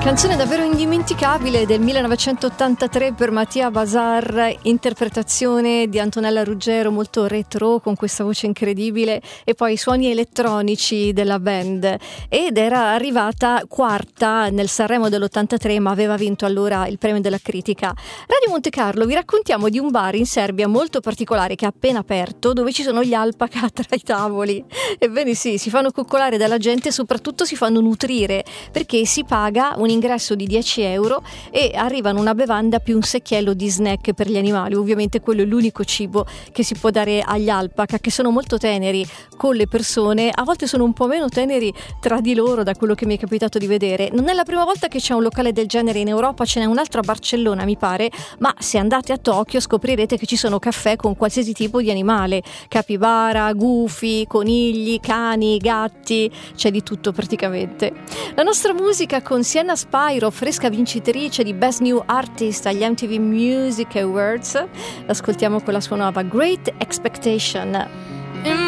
Canzone davvero indimenticabile del 1983 per Mattia Bazar, interpretazione di Antonella Ruggero, molto retro con questa voce incredibile, e poi i suoni elettronici della band, ed era arrivata quarta nel Sanremo dell'83, ma aveva vinto allora il premio della critica. Radio Monte Carlo, vi raccontiamo di un bar in Serbia molto particolare che è appena aperto, dove ci sono gli alpaca tra i tavoli. Ebbene sì, si fanno coccolare dalla gente e soprattutto si fanno nutrire, perché si paga un ingresso di 10 euro e arrivano una bevanda più un secchiello di snack per gli animali. Ovviamente quello è l'unico cibo che si può dare agli alpaca, che sono molto teneri con le persone, a volte sono un po' meno teneri tra di loro, da quello che mi è capitato di vedere. Non è la prima volta che c'è un locale del genere in Europa, ce n'è un altro a Barcellona mi pare, ma se andate a Tokyo scoprirete che ci sono caffè con qualsiasi tipo di animale, capibara, gufi, conigli, cani, gatti, c'è di tutto praticamente. La nostra musica con Sienna Spyro, fresca vincitrice di Best New Artist agli MTV Music Awards, l'ascoltiamo con la sua nuova Great Expectation.